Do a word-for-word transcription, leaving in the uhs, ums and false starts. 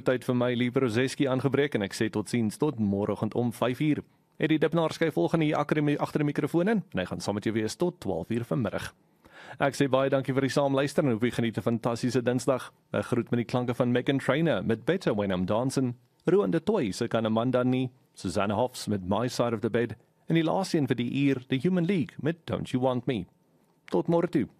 tyd vir my Liewe Rozeski aangebreek en ek sê totsiens tot môreoggend om vyf uur. Eddie Dipnaar skryf volgende hier agter die mikrofoon in en hy gaan saam met jou wees tot twaalf uur vanmiddag. Ek sê baie dankie vir die saamluister en hoop jy geniet 'n fantastiese Dinsdag. Ek groet met die klanke van Meghan Trainor met Better When I'm Dancing, Ruan de Toy se kan Amanda nie, Susanna Hoffs met My Side of the Bed en die laaste een vir die uur, The Human League met Don't You Want Me. Tot môre toe.